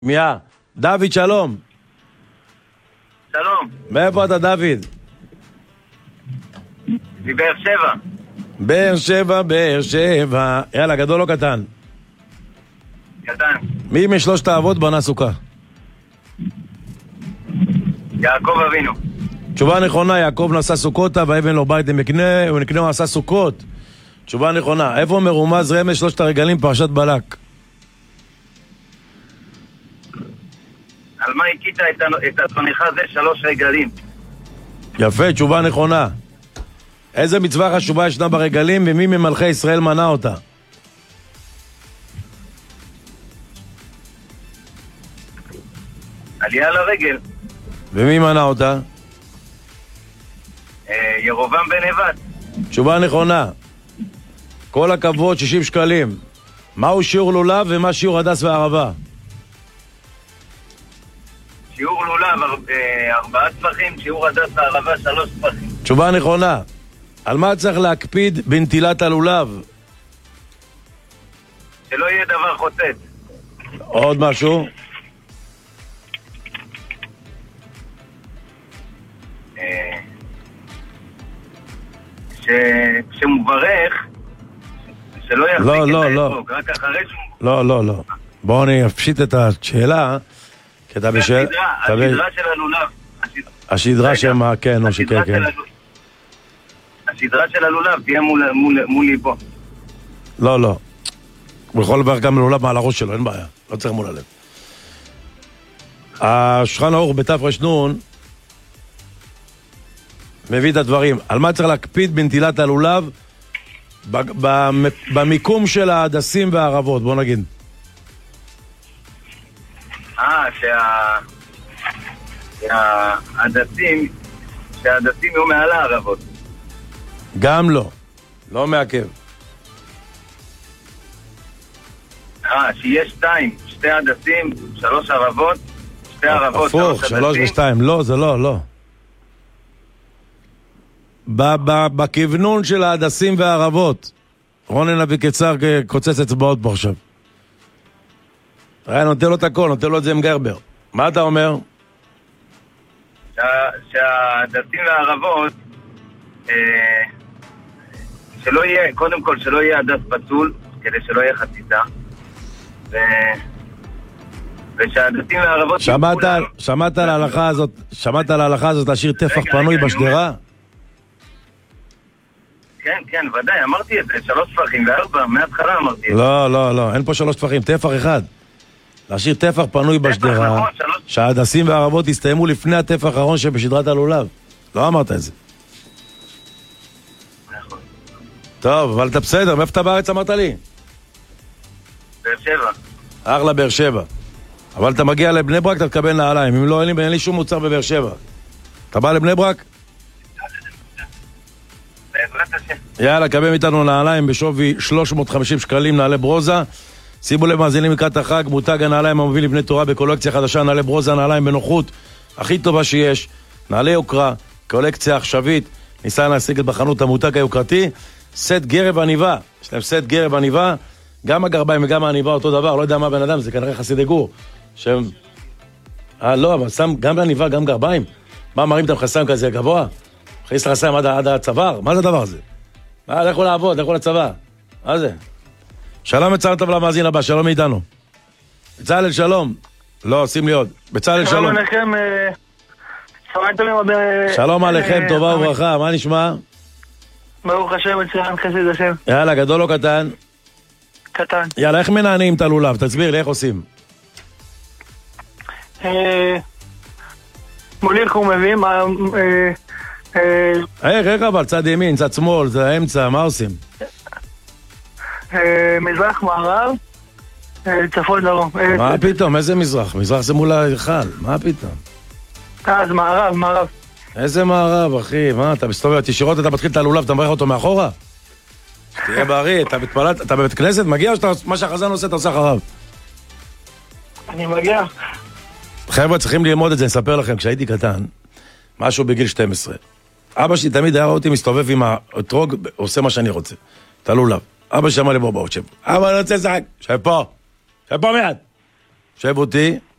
מיה, דוד שלום. שלום. מאיפה אתה דוד? מבאר שבע. באר שבע, באר שבע. יאללה, גדול או קטן? קטן. מי משלושת האבות בנה סוכה? יעקב אבינו. תשובה נכונה, יעקב נשא סוכותה ואבן לו בית למקנה ונקנה עשה סוכות. תשובה נכונה. איפה מרומז רמז שלושת הרגלים פרשת בלק? על מה הכית את אדונך זה 3 רגלים? יפה, תשובה נכונה. איזה מצווה חשובה ישנה ברגלים ומי ממלכי ישראל מנה אותה? עלייה לרגל. ומי מנה אותה? ירובעם בן נבט. תשובה נכונה. כל הכבוד, 60 שקלים. מהו שיעור לולב ומה שיעור הדס והערבה? שיעור לולב 4 טפחים, שיעור הדס והערבה 3 טפחים. תשובה נכונה. על מה צריך להקפיד בנטילת הלולב? שלא יהיה דבר חוצץ. עוד משהו? שמוברך שלא יחזיק את האפוק, רק אחרי שהוא... לא. בואו אני אפשיט את השאלה. השדרה של הלולב. השדרה שמה, כן, או שכן, כן. השדרה של הלולב תהיה מול ליבו. לא. הוא יכול לברך גם לולב מעל הראש שלו, אין בעיה. לא צריך מול הלב. השולחן ערוך בתרנ"ן מביא את הדברים. על מה צריך להקפיד בנטילת הלולב במיקום של ההדסים והערבות, בוא נגיד. שההדסים יהיו מעל הערבות. גם לא מעכב. שיהיה 2, 2 הדסים, 3 ערבות, 2 ערבות, הפוך, 3 ו2, לא, זה לא. בכוונון של ההדסים והערבות. רונן אבי קצר קוצץ אצבעות פה עכשיו. נותן לו את הכל, נותן לו את זה עם גרבר. מה אתה אומר? שההדסים והערבות שלא יהיה, קודם כל שלא יהיה הדס פצול, כדי שלא יהיה חציצה, ושההדסים והערבות... שמעת על ההלכה הזאת להשאיר טפח פנוי בשדרה? כן, ודאי, אמרתי את זה, 3 טפחים ו4, מההתחלה אמרתי את זה. לא, אין פה 3 טפחים, טפח אחד. להשאיר טפח פנוי בשדרה, שההדסים והערבות יסתיימו לפני הטפח האחרון שבשדרת הלולב. לא אמרת את זה. נכון. טוב, אבל אתה בסדר, מאיפה אתה בארץ אמרת לי? באר שבע. אחלה באר שבע. אבל אתה מגיע לבני ברק, אתה תקבל נעליים. אם לא, אין לי שום מוצר בבאר שבע. אתה בא לבני ברק? יאללה, קבל איתנו נעליים בשווי 350 שקלים, נעלי ברוזה. שימו לב, מאזינים לקראת החג, מותג הנעליים המוביל לבני תורה בקולקציה חדשה, נעלי ברוזה, נעליים בנוחות, הכי טובה שיש, נעלי יוקרה, קולקציה עכשווית, ניסה להשיג את בחנות המותג היוקרתי, סט גרב עניבה, יש להם סט גרב עניבה, גם הגרביים וגם העניבה אותו דבר, לא יודע מה בן אדם, זה כנראה חסידי גור, שהם... לא, אבל שם גם עניבה, גם גרביים, מה מראים את המחסם כזה גבוה? מכניס לחסם עד הצוואר, מה זה הדבר הזה? לכו לעבוד, לכו לצבא, מה זה? שלום מצלת למאזין הבא, שלום מאיתנו. בצלאל שלום. לא, שים לי עוד. בצלאל שלום. שלום עליכם. שלום עליכם, טובה וברכה, מה נשמע? ברוך השם, מצוין, חסד השם. יאללה, גדול או קטן? קטן. יאללה, איך מנענים את הלולב? תסביר לי, איך עושים? מוליך ומביאים. איך אבל, צד ימין, צד שמאל, זה האמצע, מה עושים? מזרח, מערב, צפון, דרום. מה פתאום? איזה מזרח? מזרח זה מול ההיכל, מה פתאום? אז מערב. איזה מערב, אחי? מה, אתה מסתובב ישירות, אתה מתחיל את הלולב, אתה מברך אותו מאחורה? תהיה בריא, אתה בבית כנסת, מגיע או מה שהחזן עושה, אתה עושה אחריו? אני מגיע. חבר'ה, צריכים ללמוד את זה, נספר לכם, כשהייתי קטן, משהו בגיל 12. אבא שלי תמיד היה רואה אותי מסתובב עם האתרוג, עושה מה שאני רוצה. את הלולב. אבא שמע לי בוא, שב. אבא, אני רוצה לשחק. שב פה מיד. שב אותי.